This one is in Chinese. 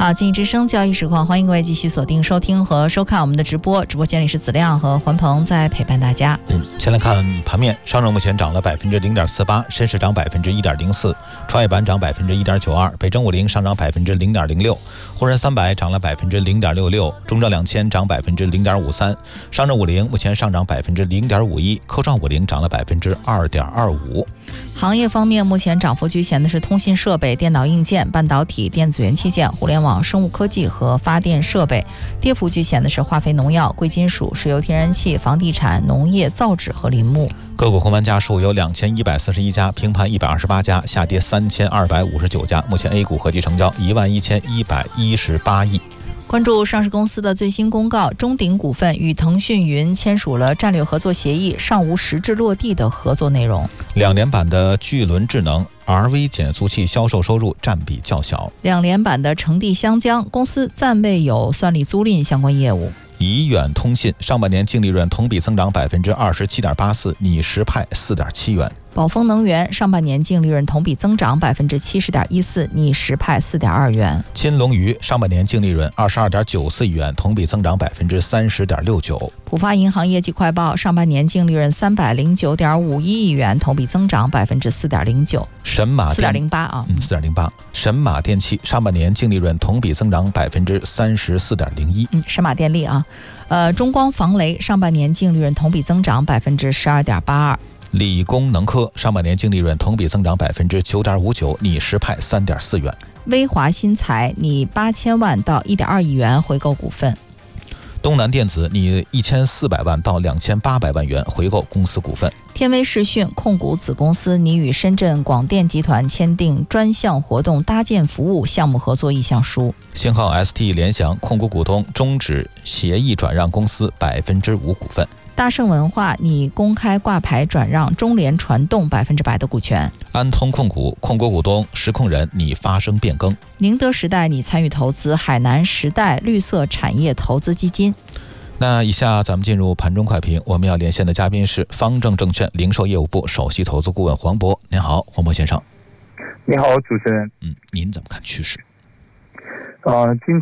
好，经济之声交易实况，欢迎各位继续锁定收听和收看我们的直播。直播间里是子亮和环鹏在陪伴大家。 先来看盘面，上证目前涨了 0.48%， 深市涨 1.14%， 创业板涨 1.92%， 北证50上涨 0.06%， 沪深300涨了 0.66%， 中证2000涨 0.53%， 上证50目前上涨 0.51%， 科创50涨了 2.25%。 行业方面，目前涨幅居前的是通信设备、电脑硬件、半导体、电子元器件、互联网、生物科技和发电设备；跌幅居前的是化肥、农药、贵金属、石油天然气、房地产、农业、造纸和林木。 个股红盘家数有2141家，平盘128家，下跌3259家。目前 A 股合计成交11118亿。 关注上市公司的最新公告，中鼎股份与腾讯云签署了战略合作协议，尚无实质落地的合作内容。 2联版的巨轮智能 RV 减速器销售收入占比较小。 2联版的成地湘江公司暂未有算力租赁相关业务。 怡远通信上半年净利润同比增长 27.84%， 拟时派 4.7 元。 宝丰能源上半年净利润同比增长 70.14%， 拟时派 4.2 元。 金龙鱼上半年净利润 22.94 亿元，同比增长 30.69%。 浦发银行业绩快报，上半年净利润309.51亿元，同比增长 4.09%。 神马 4.08啊 ，4.08。神马电器上半年净利润同比增长 34.01%。 神马电力啊，中光防雷上半年净利润同比增长 12.82%。 理工能科上半年净利润同比增长 9.59%， 拟时派 3.4 元。 威华新材拟8000万到 1.2 亿元回购股份。 东南电子拟1400万到2800万元回购公司股份。 天威视讯控股子公司拟与深圳广电集团签订专项活动搭建服务项目合作意向书。 星号 ST 联想控股股东终止协议转让公司 5% 股份。 大盛文化拟公开挂牌转让中联传动 100% 的股权。 安通控股控股股东实控人拟发生变更。 宁德时代拟参与投资海南时代绿色产业投资基金。 那以下咱们进入盘中快评，我们要连线的嘉宾是方正证券零售业务部首席投资顾问黄渤。您好，黄渤先生。 你好，主持人。 您怎么看趋势？ 今